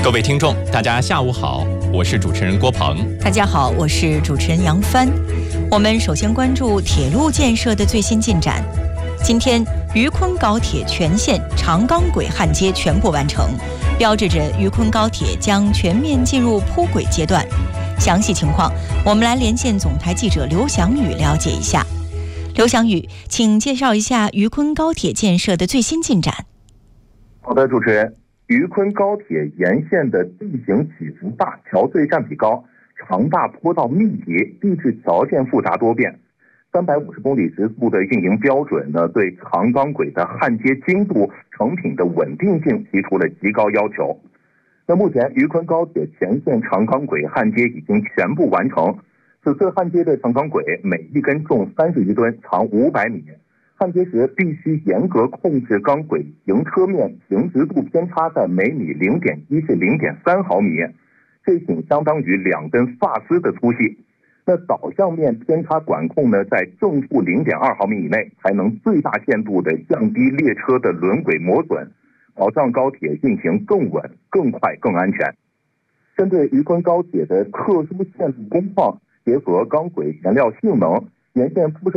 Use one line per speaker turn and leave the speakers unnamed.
各位听众，大家下午好，我是主持人郭鹏。
大家好，我是主持人杨帆。我们首先关注铁路建设的最新进展。今天，渝昆高铁全线长钢轨焊接全部完成，标志着渝昆高铁将全面进入铺轨阶段。详细情况，我们来连线总台记者刘翔宇了解一下。刘翔宇，请介绍一下渝昆高铁建设的最新进展。
好的，主持人。渝昆高铁沿线的地形起伏大，桥隧占比高，长大坡道密集，地质条件复杂多变。350公里时速的运营标准呢，对长钢轨的焊接精度、成品的稳定性提出了极高要求。那目前渝昆高铁全线长钢轨焊接已经全部完成。此次焊接的长钢轨每一根重30余吨，长500米。焊接时必须严格控制钢轨行车面平直度偏差在每米0.1至0.3毫米，这仅相当于2根发丝的粗细。那导向面偏差管控呢，在正负0.2毫米以内，才能最大限度的降低列车的轮轨磨损，保障高铁运行更稳、更快、更安全。针对渝昆高铁的特殊线路工况，结合钢轨原料性能，沿线铺设